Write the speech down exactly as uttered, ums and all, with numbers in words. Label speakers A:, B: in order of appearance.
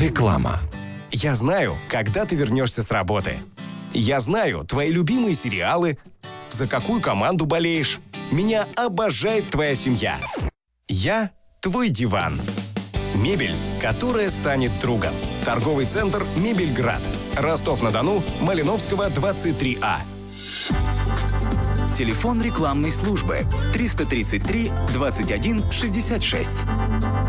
A: Реклама.
B: Я знаю, когда ты вернешься с работы. Я знаю твои любимые сериалы, за какую команду болеешь. Меня обожает твоя семья. Я твой диван. Мебель, которая станет другом. Торговый центр «Мебельград». Ростов-на-Дону, Малиновского, двадцать три А.
C: Телефон рекламной службы триста тридцать три двадцать один шестьдесят шесть.